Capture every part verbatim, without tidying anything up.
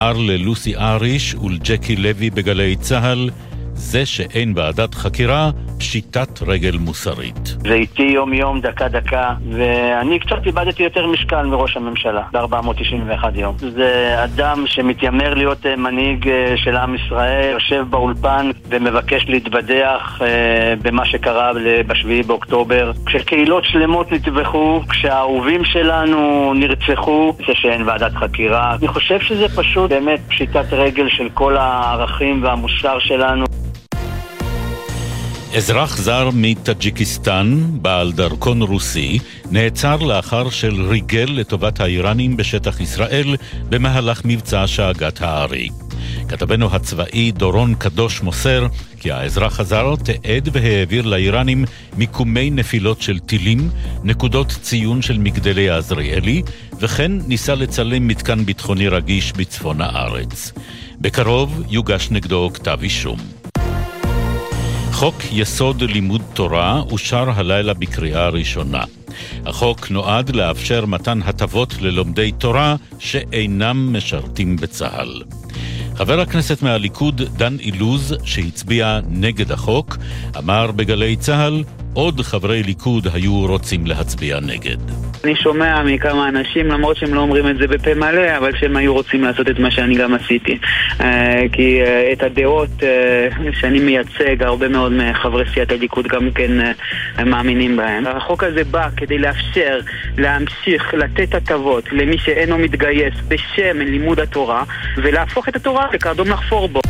ללוסי אריש ולג'קי לוי בגלי צהל, זה שאין ועדת חקירה, פשיטת רגל מוסרית. זה איתי יום יום, דקה דקה, ואני קצת איבדתי יותר משקל מראש הממשלה, ב-ארבע מאות תשעים ואחת יום. זה אדם שמתיימר להיות מנהיג של עם ישראל, יושב באולפן ומבקש להתבדח במה שקרה בשביעי באוקטובר. כשקהילות שלמות נטבחו, כשהאהובים שלנו נרצחו, זה שאין ועדת חקירה. אני חושב שזה פשוט באמת פשיטת רגל של כל הערכים והמוסר שלנו. אזרח זר מטאג'יקיסטן, בעל דרכון רוסי, נעצר לאחר של ריגל לטובת האיראנים בשטח ישראל במהלך מבצע שאגת הארי. כתבנו הצבאי דורון קדוש מוסר כי האזרח הזר תעד והעביר לאיראנים מיקומי נפילות של טילים, נקודות ציון של מגדלי העזריאלי, וכן ניסה לצלם מתקן ביטחוני רגיש בצפון הארץ. בקרוב יוגש נגדו כתב אישום. חוק יסוד לימוד תורה אושר הלילה בקריאה ראשונה. החוק נועד לאפשר מתן הטבות ללומדי תורה שאינם משרתים בצה"ל. חבר הכנסת מהליכוד דן אילוז, שהצביע נגד החוק, אמר בגלי צהל, עוד חברי ליכוד היו רוצים להצביע נגד. אני שומע מכמה אנשים, למרות שהם לא אומרים את זה בפה מלא, אבל שהם היו רוצים לעשות את מה שאני גם עשיתי. כי את הדעות שאני מייצג, הרבה מאוד מחברי סיעת הליכוד גם כן מאמינים בהם. החוק הזה בא כדי לאפשר, להמשיך, לתת הטבות למי שאינו מתגייס בשם לימוד התורה, ולהפוך את התורה לקרדום לחפור בו.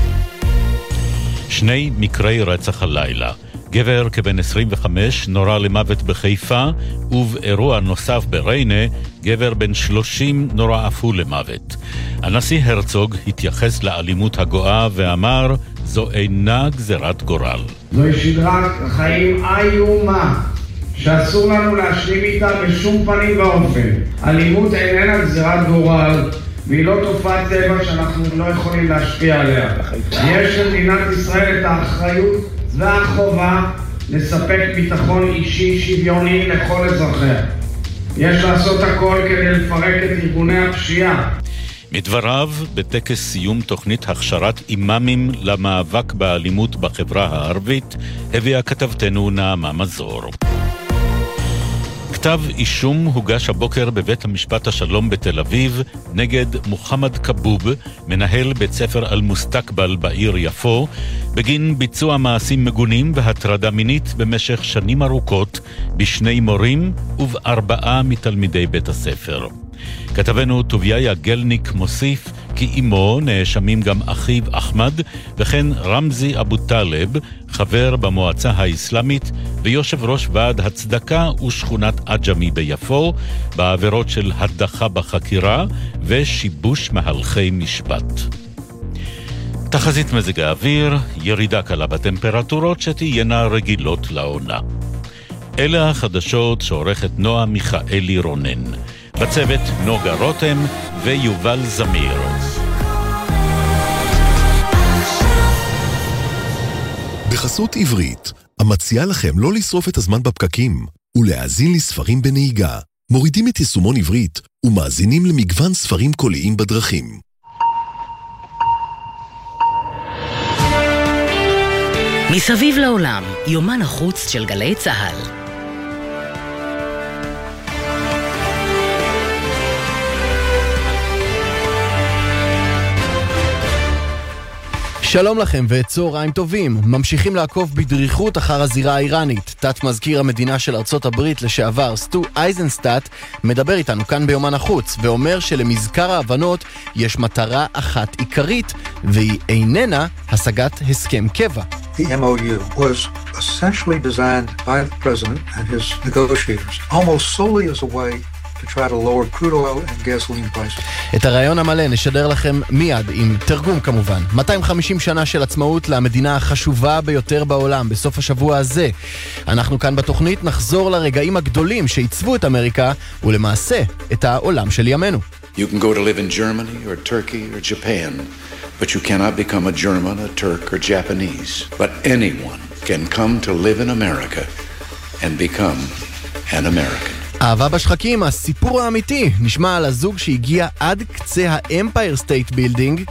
שני מקרי רצח הלילה. גבר כבן עשרים וחמש נורה למוות בחיפה, ובאירוע נוסף בריינה, גבר בן שלושים נורה אף הוא למוות. הנשיא הרצוג התייחס לאלימות הגואה ואמר, זו אינה גזרת גורל. זוהי שדרת חיים איומה, שאסור לנו להשלים איתה בשום פנים ואופן. אלימות איננה גזרת גורל, והיא לא תופעת טבע שאנחנו לא יכולים להשפיע עליה. יש למדינת ישראל את האחריות והחובה לספק ביטחון אישי שוויוני לכל אזרחיה. יש לעשות הכל כדי לפרק את ארגוני הפשיעה. מדבריו, בטקס סיום תוכנית הכשרת אימאמים למאבק באלימות בחברה הערבית, הביאה כתבתנו נעמה מזור. כתב אישום הוגש הבוקר בבית המשפט השלום בתל אביב נגד מוחמד קבוב, מנהל בית ספר אל-מוסתקבל בעיר יפו, בגין ביצוע מעשים מגונים והטרדה מינית במשך שנים ארוכות בשני מורים ובארבעה מתלמידי בית הספר. כתבנו טוביה גלניק מוסיף כי אמו נאשמים גם אחיו אחמד וכן רמזי אבו טלב, חבר במועצה האסלאמית ויושב ראש ועד הצדקה ושכונת אג'מי ביפו, בעבירות של הדחה בחקירה ושיבוש מהלכי משפט. תחזית מזג האוויר, ירידה קלה בטמפרטורות שתהיינה רגילות לעונה. אלה החדשות שעורכת נועה מיכאלי רונן. בצוות נוגה רותם ויובל זמיר. בחסות עברית, המציעה לכם לא לשרוף את הזמן בפקקים ולהאזין לספרים בנהיגה. מורידים את יישומון עברית ומאזינים למגוון ספרים קוליים בדרכים. מסביב לעולם, יומן החוץ של גלי צהל. שלום לכם וצהריים טובים. ממשיכים לעקוב בדריכות אחר הזירה האיראנית. תת מזכיר המדינה של ארצות הברית לשעבר, סטו אייזנסטאט, מדבר איתנו כאן ביומן החוץ, ואומר שלמזכר ההבנות יש מטרה אחת עיקרית, והיא איננה השגת הסכם קבע. The M O U was essentially designed by the president and his negotiators, almost solely as a way to try to lower crude oil and gasoline prices. את הרעיון המלא נשדר לכם מיד עם תרגום כמובן. מאתיים וחמישים שנה של עצמאות למדינה החשובה ביותר בעולם בסוף השבוע הזה. אנחנו כאן בתוכנית נחזור לרגעים הגדולים שעיצבו את אמריקה ולמעשה את העולם של ימינו. You can go to live in Germany or Turkey or Japan, but you cannot become a German, a Turk or Japanese. But anyone can come to live in America and become an American. אהבה בשחקים, הסיפור האמיתי נשמע על הזוג שהגיע עד קצה האמפייר סטייט בילדינג